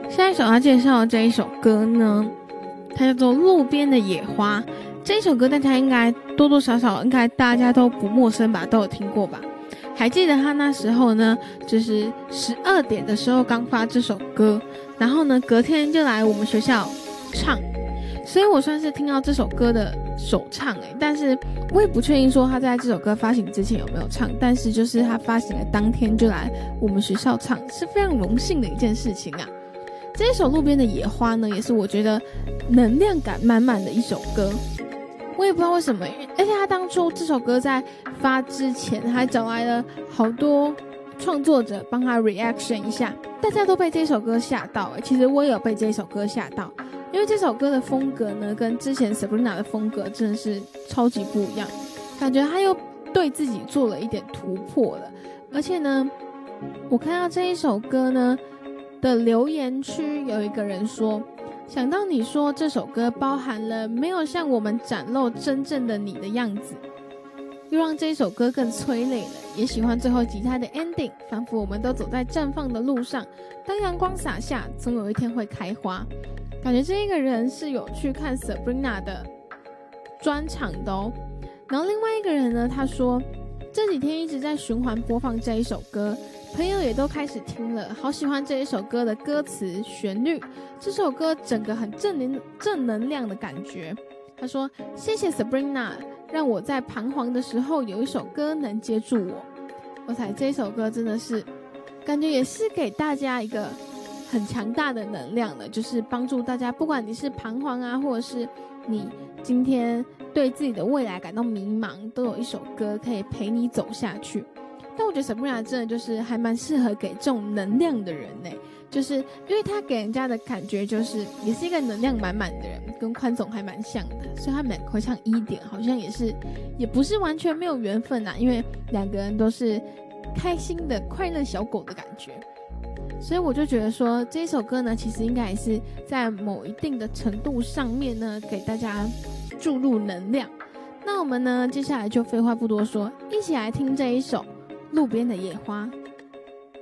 下一首要介绍的这一首歌呢，它叫做《路边的野花》。这一首歌大家应该多多少少应该大家都不陌生吧，都有听过吧。还记得他那时候呢，就是12点的时候刚发这首歌，然后呢隔天就来我们学校唱，所以我算是听到这首歌的首唱但是我也不确定说他在这首歌发行之前有没有唱，但是就是他发行的当天就来我们学校唱，是非常荣幸的一件事情啊。这一首《路边的野花》呢，也是我觉得能量感满满的一首歌。我也不知道为什么，而且他当初这首歌在发之前还找来了好多创作者帮他 reaction 一下，大家都被这首歌吓到其实我也有被这首歌吓到，因为这首歌的风格呢跟之前 Sabrina 的风格真的是超级不一样，感觉他又对自己做了一点突破了。而且呢，我看到这一首歌呢的留言区有一个人说，想到你说这首歌包含了没有向我们展露真正的你的样子，又让这一首歌更催泪了。也喜欢最后吉他的 ending， 仿佛我们都走在绽放的路上，当阳光洒下，总有一天会开花。感觉这一个人是有去看 Sabrina 的专场的然后另外一个人呢，他说这几天一直在循环播放这一首歌，朋友也都开始听了，好喜欢这一首歌的歌词旋律，这首歌整个很正能量的感觉。他说谢谢 Sabrina， 让我在彷徨的时候有一首歌能接住我。我猜这首歌真的是感觉也是给大家一个很强大的能量的，就是帮助大家，不管你是彷徨啊，或者是你今天对自己的未来感到迷茫，都有一首歌可以陪你走下去。但我觉得 Sabrina 真的就是还蛮适合给这种能量的人就是因为他给人家的感觉就是也是一个能量满满的人，跟宽总还蛮像的，所以他们两个会唱1点好像也不是完全没有缘分因为两个人都是开心的快乐小狗的感觉。所以我就觉得说这首歌呢，其实应该也是在某一定的程度上面呢，给大家注入能量。那我们呢，接下来就废话不多说，一起来听这一首《路边的野花》。